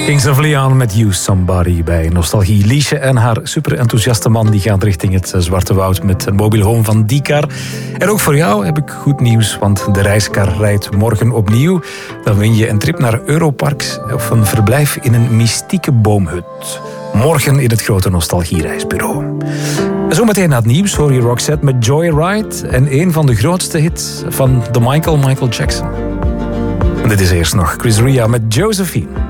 Kings of Leon met You Somebody bij Nostalgie. Liesje en haar super enthousiaste man die gaan richting het Zwarte Woud met een mobile home van Dikar. En ook voor jou heb ik goed nieuws, want de reiskar rijdt morgen opnieuw. Dan win je een trip naar Europarks of een verblijf in een mystieke boomhut. Morgen in het grote Nostalgie-reisbureau. Zometeen na het nieuws hoor je Roxette met Joyride en een van de grootste hits van de Michael Jackson. En dit is eerst nog Chris Ria met Josephine.